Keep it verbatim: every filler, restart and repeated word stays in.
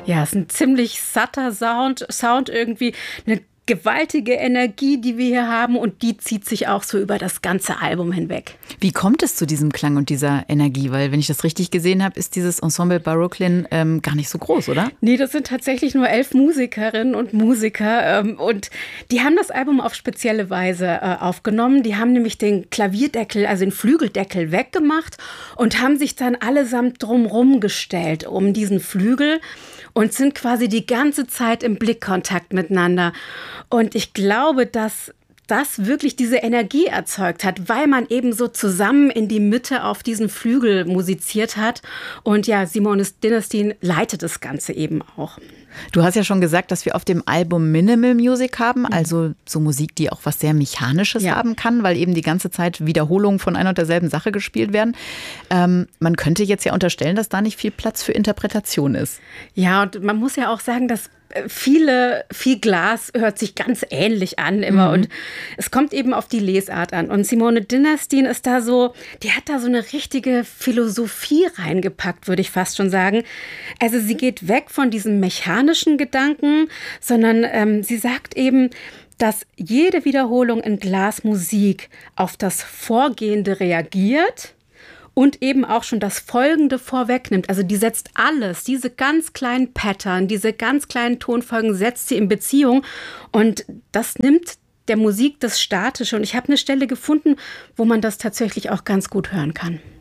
Ja, es ist ein ziemlich satter Sound, Sound irgendwie, eine gewaltige Energie, die wir hier haben, und die zieht sich auch so über das ganze Album hinweg. Wie kommt es zu diesem Klang und dieser Energie? Weil, wenn ich das richtig gesehen habe, ist dieses Ensemble Baroclin ähm, gar nicht so groß, oder? Nee, das sind tatsächlich nur elf Musikerinnen und Musiker. Ähm, und die haben das Album auf spezielle Weise äh, aufgenommen. Die haben nämlich den Klavierdeckel, also den Flügeldeckel weggemacht und haben sich dann allesamt drumrum gestellt um diesen Flügel und sind quasi die ganze Zeit im Blickkontakt miteinander. Und ich glaube, dass das wirklich diese Energie erzeugt hat, weil man eben so zusammen in die Mitte auf diesen Flügel musiziert hat. Und ja, Simone Dinnerstein leitet das Ganze eben auch. Du hast ja schon gesagt, dass wir auf dem Album Minimal Music haben, also so Musik, die auch was sehr Mechanisches ja. haben kann, weil eben die ganze Zeit Wiederholungen von einer und derselben Sache gespielt werden. Ähm, man könnte jetzt ja unterstellen, dass da nicht viel Platz für Interpretation ist. Ja, und man muss ja auch sagen, dass Viele, viel Glas hört sich ganz ähnlich an immer, mhm. und es kommt eben auf die Lesart an. Und Simone Dinnerstein ist da so, die hat da so eine richtige Philosophie reingepackt, würde ich fast schon sagen. Also sie geht weg von diesem mechanischen Gedanken, sondern ähm, sie sagt eben, dass jede Wiederholung in Glasmusik auf das Vorgehende reagiert und eben auch schon das Folgende vorwegnimmt. Also die setzt alles, diese ganz kleinen Pattern, diese ganz kleinen Tonfolgen setzt sie in Beziehung. Und das nimmt der Musik das Statische. Und ich habe eine Stelle gefunden, wo man das tatsächlich auch ganz gut hören kann.